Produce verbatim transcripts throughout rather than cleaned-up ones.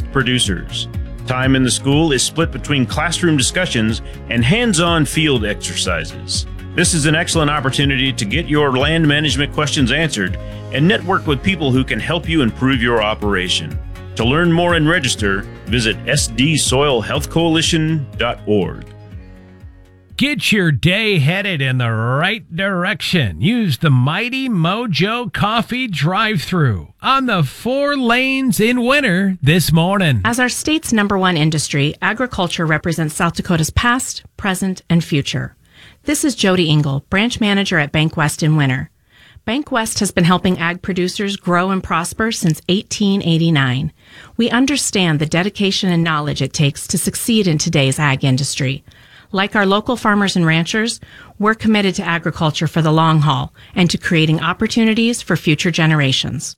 producers. Time in the school is split between classroom discussions and hands-on field exercises. This is an excellent opportunity to get your land management questions answered and network with people who can help you improve your operation. To learn more and register, visit s d soil health coalition dot org. Get your day headed in the right direction. Use the mighty Mojo Coffee drive-thru on the four lanes in winter this morning. As our state's number one industry, agriculture represents South Dakota's past, present, and future. This is Jody Engel, branch manager at Bank West in Winter. Bank West has been helping ag producers grow and prosper since eighteen eighty-nine. We understand the dedication and knowledge it takes to succeed in today's ag industry. Like our local farmers and ranchers, we're committed to agriculture for the long haul and to creating opportunities for future generations.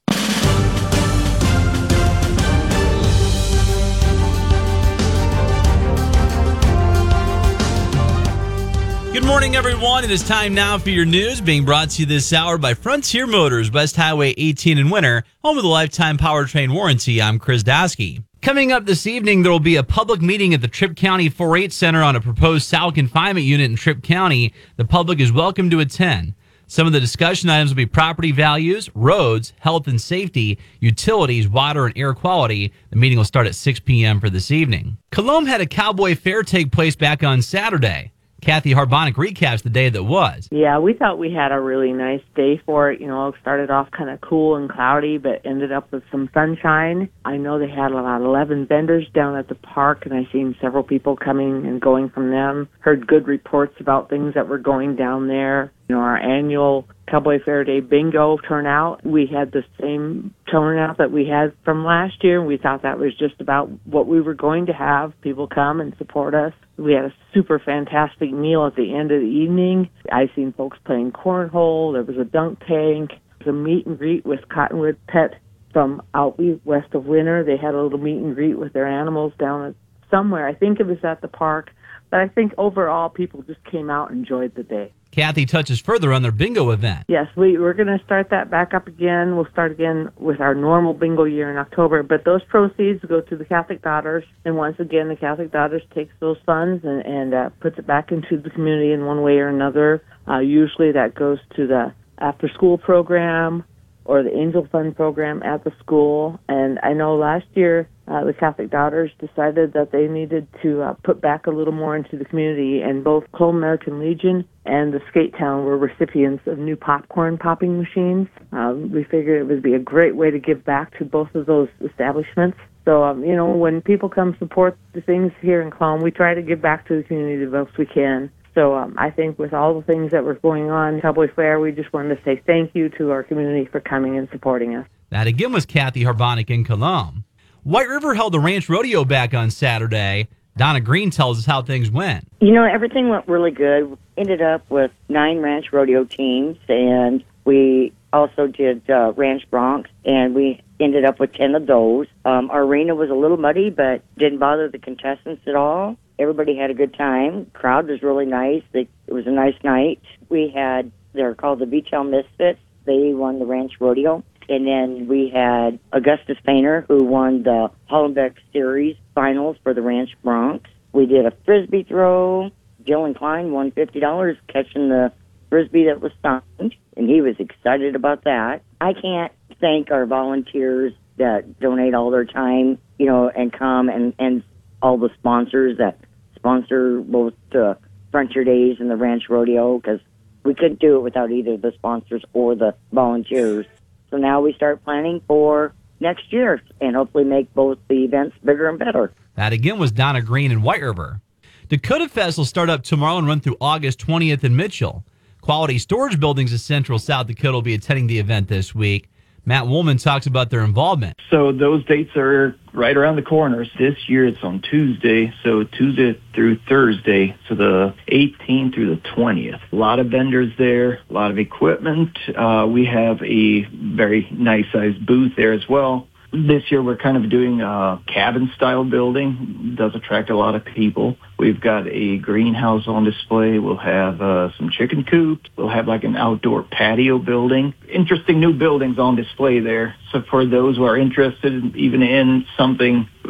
Good morning, everyone. It is time now for your news, being brought to you this hour by Frontier Motors, West Highway eighteen in Winter, home of the lifetime powertrain warranty. I'm Chris Dasky. Coming up this evening, there will be a public meeting at the Tripp County four H Center on a proposed sow confinement unit in Tripp County. The public is welcome to attend. Some of the discussion items will be property values, roads, health and safety, utilities, water, and air quality. The meeting will start at six p.m. for this evening. Colombe had a cowboy fair take place back on Saturday. Kathy Harbonic recaps the day that was. Yeah, we thought we had a really nice day for it. You know, it started off kind of cool and cloudy, but ended up with some sunshine. I know they had about eleven vendors down at the park, and I seen several people coming and going from them. Heard good reports about things that were going down there. You know, our annual Cowboy Fair Day bingo turnout, we had the same turnout that we had from last year. We thought that was just about what we were going to have. People come and support us. We had a super fantastic meal at the end of the evening. I seen folks playing cornhole. There was a dunk tank. There was a meet and greet with Cottonwood Pet from out west of Winter. They had a little meet and greet with their animals down at somewhere. I think it was at the park. But I think overall people just came out and enjoyed the day. Kathy touches further on their bingo event. Yes, we, we're going to start that back up again. We'll start again with our normal bingo year in October, but those proceeds go to the Catholic Daughters, and once again, the Catholic Daughters takes those funds and, and uh, puts it back into the community in one way or another. Uh, usually that goes to the after-school program or the Angel Fund program at the school, and I know last year uh, the Catholic Daughters decided that they needed to uh, put back a little more into the community, and both Colombe American Legion and the Skate Town were recipients of new popcorn popping machines. Um, we figured it would be a great way to give back to both of those establishments. So, um, you know, when people come support the things here in Colombe, we try to give back to the community the most we can. So um, I think with all the things that were going on, Cowboy Fair, we just wanted to say thank you to our community for coming and supporting us. That again was Kathy Harbonic in Colombe. White River held the ranch rodeo back on Saturday. Donna Green tells us how things went. You know, everything went really good. Ended up with nine ranch rodeo teams, and we also did uh, ranch broncs, and we ended up with ten of those. Um, our arena was a little muddy, but didn't bother the contestants at all. Everybody had a good time. Crowd was really nice. They, it was a nice night. We had, they're called the Beach Elm Misfits. They won the ranch rodeo. And then we had Augustus Painter, who won the Hollenbeck Series finals for the ranch broncs. We did a frisbee throw. Dylan Klein won fifty dollars catching the frisbee that was signed, and he was excited about that. I can't thank our volunteers that donate all their time, you know, and come, and, and all the sponsors that sponsor both the Frontier Days and the Ranch Rodeo, because we couldn't do it without either the sponsors or the volunteers. So now we start planning for next year and hopefully make both the events bigger and better. That again was Donna Green in White River. Dakota Fest will start up tomorrow and run through August twentieth in Mitchell. Quality Storage Buildings of Central South Dakota will be attending the event this week. Matt Woolman talks about their involvement. So those dates are right around the corner. This year it's on Tuesday, so Tuesday through Thursday, so the eighteenth through the twentieth. A lot of vendors there, a lot of equipment. Uh, we have a very nice-sized booth there as well. This year we're kind of doing a cabin-style building. It does attract a lot of people. We've got a greenhouse on display. We'll have uh, some chicken coops. We'll have like an outdoor patio building. Interesting new buildings on display there. So for those who are interested even in something